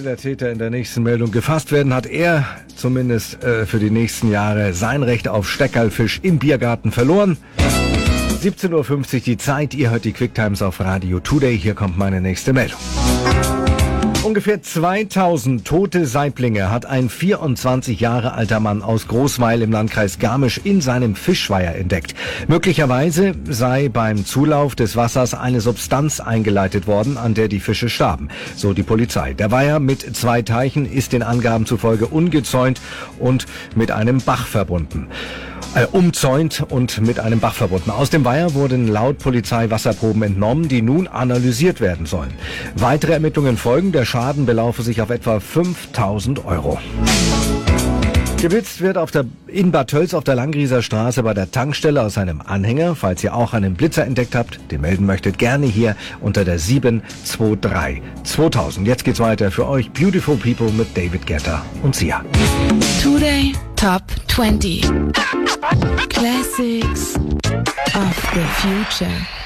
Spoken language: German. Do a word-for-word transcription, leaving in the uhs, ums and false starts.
der Täter in der nächsten Meldung gefasst werden, hat er zumindest äh, für die nächsten Jahre sein Recht auf Steckerlfisch im Biergarten verloren. siebzehn Uhr fünfzig die Zeit, ihr hört die Quicktimes auf Radio Today. Hier kommt meine nächste Meldung. Ungefähr zweitausend tote Saiblinge hat ein vierundzwanzig Jahre alter Mann aus Großweil im Landkreis Garmisch in seinem Fischweiher entdeckt. Möglicherweise sei beim Zulauf des Wassers eine Substanz eingeleitet worden, an der die Fische starben, so die Polizei. Der Weiher mit zwei Teichen ist den Angaben zufolge ungezäunt und mit einem Bach verbunden. Äh, umzäunt und mit einem Bach verbunden. Aus dem Weiher wurden laut Polizei Wasserproben entnommen, die nun analysiert werden sollen. Weitere Ermittlungen folgen. Der Schaden belaufe sich auf etwa fünftausend Euro. Geblitzt wird auf der, in Bad Tölz auf der Langrieser Straße bei der Tankstelle aus einem Anhänger. Falls ihr auch einen Blitzer entdeckt habt, den melden möchtet, gerne hier unter der sieben zwei drei zweitausend. Jetzt geht's weiter für euch. Beautiful People mit David Guetta und Sia. Today Top twenty Classics of the Future.